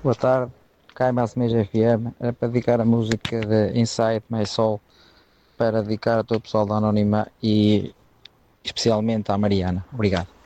Boa tarde, Cai Massameja FM. Era para dedicar a música de Inside My Soul para dedicar a todo o pessoal da Anónima e especialmente à Mariana. Obrigado.